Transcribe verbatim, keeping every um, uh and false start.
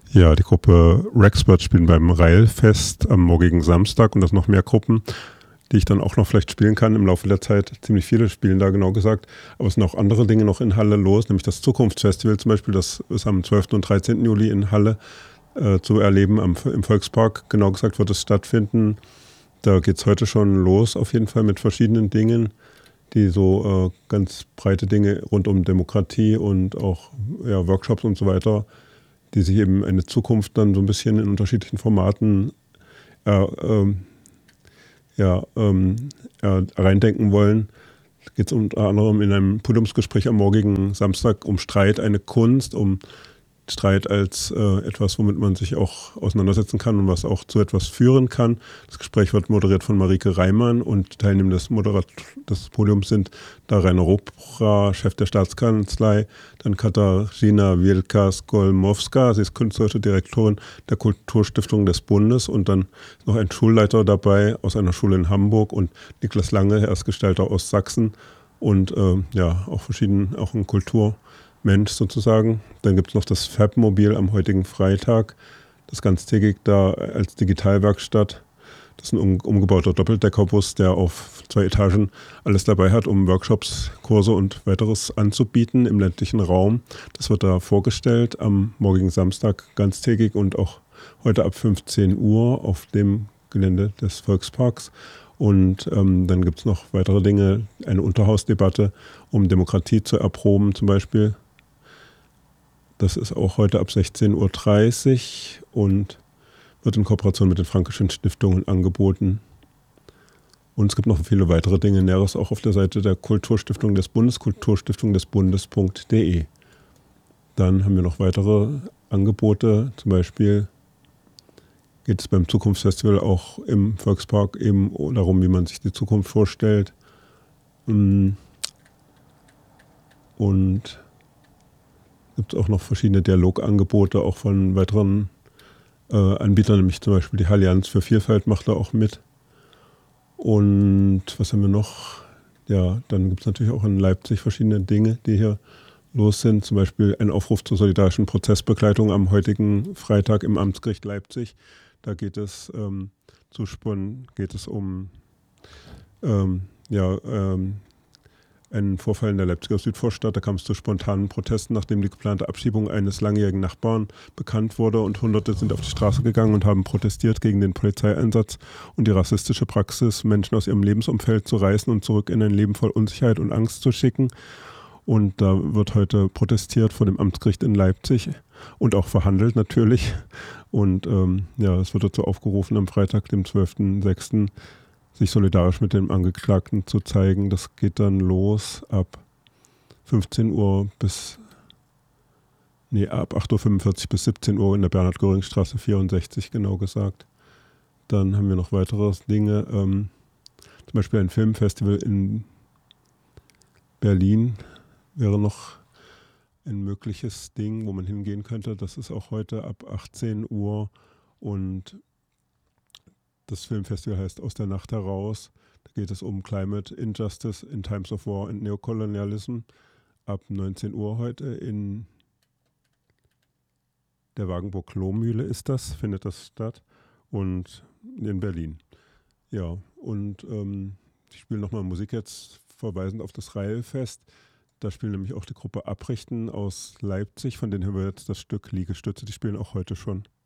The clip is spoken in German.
Ja, die Gruppe Rexpert spielen beim Railfest am morgigen Samstag und das noch mehr Gruppen, die ich dann auch noch vielleicht spielen kann im Laufe der Zeit. Ziemlich viele spielen da, genau gesagt. Aber es sind auch andere Dinge noch in Halle los, nämlich das Zukunftsfestival zum Beispiel. Das ist am zwölften und dreizehnten Juli in Halle äh, zu erleben. Am, im Volkspark, genau gesagt, wird es stattfinden. Da geht es heute schon los, auf jeden Fall mit verschiedenen Dingen, die so äh, ganz breite Dinge rund um Demokratie und auch ja, Workshops und so weiter, die sich eben eine Zukunft dann so ein bisschen in unterschiedlichen Formaten äh, ähm, ja, ähm, äh, reindenken wollen. Es geht unter anderem in einem Podiumsgespräch am morgigen Samstag um Streit, eine Kunst, um Streit als äh, etwas, womit man sich auch auseinandersetzen kann und was auch zu etwas führen kann. Das Gespräch wird moderiert von Marike Reimann und Teilnehmer des, Moderat- des Podiums sind da Rainer Ropra, Chef der Staatskanzlei, dann Katarzyna Wielka-Skolmowska, sie ist künstlerische Direktorin der Kulturstiftung des Bundes und dann noch ein Schulleiter dabei aus einer Schule in Hamburg und Niklas Lange, Erstgestalter aus Sachsen und äh, ja, auch verschieden, auch ein Kultur- Mensch sozusagen. Dann gibt es noch das Fabmobil am heutigen Freitag, das ganztägig da als Digitalwerkstatt. Das ist ein um, umgebauter Doppeldeckerbus, der auf zwei Etagen alles dabei hat, um Workshops, Kurse und weiteres anzubieten im ländlichen Raum. Das wird da vorgestellt am morgigen Samstag ganztägig und auch heute ab fünfzehn Uhr auf dem Gelände des Volksparks. Und ähm, dann gibt es noch weitere Dinge, eine Unterhausdebatte, um Demokratie zu erproben zum Beispiel. Das ist auch heute ab sechzehn Uhr dreißig und wird in Kooperation mit den Frankischen Stiftungen angeboten. Und es gibt noch viele weitere Dinge, Näheres auch auf der Seite der Kulturstiftung des Bundes, kulturstiftung des bundes punkt de. Dann haben wir noch weitere Angebote, zum Beispiel geht es beim Zukunftsfestival auch im Volkspark eben darum, wie man sich die Zukunft vorstellt. Und gibt es auch noch verschiedene Dialogangebote, auch von weiteren äh, Anbietern, nämlich zum Beispiel die Allianz für Vielfalt macht da auch mit. Und was haben wir noch? Ja, dann gibt es natürlich auch in Leipzig verschiedene Dinge, die hier los sind. Zum Beispiel ein Aufruf zur solidarischen Prozessbegleitung am heutigen Freitag im Amtsgericht Leipzig. Da geht es ähm, zu Spon, geht es um ähm, ja, ähm, einen Vorfall in der Leipziger Südvorstadt. Da kam es zu spontanen Protesten, nachdem die geplante Abschiebung eines langjährigen Nachbarn bekannt wurde und Hunderte sind auf die Straße gegangen und haben protestiert gegen den Polizeieinsatz und die rassistische Praxis, Menschen aus ihrem Lebensumfeld zu reißen und zurück in ein Leben voll Unsicherheit und Angst zu schicken. Und da wird heute protestiert vor dem Amtsgericht in Leipzig und auch verhandelt natürlich. Und ähm, ja, es wird dazu aufgerufen, am Freitag, dem zwölften sechsten sich solidarisch mit dem Angeklagten zu zeigen. Das geht dann los ab fünfzehn Uhr bis, nee, ab acht Uhr fünfundvierzig bis siebzehn Uhr in der Bernhard-Göring-Straße vierundsechzig, genau gesagt. Dann haben wir noch weitere Dinge, ähm, zum Beispiel ein Filmfestival in Berlin wäre noch ein mögliches Ding, wo man hingehen könnte. Das ist auch heute ab achtzehn Uhr und das Filmfestival heißt Aus der Nacht heraus. Da geht es um Climate Injustice in Times of War and Neocolonialism. Ab neunzehn Uhr heute in der Wagenburg-Lohmühle ist das, findet das statt. Und in Berlin. Ja, und ähm, ich spiele nochmal Musik jetzt, verweisend auf das Railfest. Da spielt nämlich auch die Gruppe Abrichten aus Leipzig, von denen haben wir jetzt das Stück Liegestütze. Die spielen auch heute schon.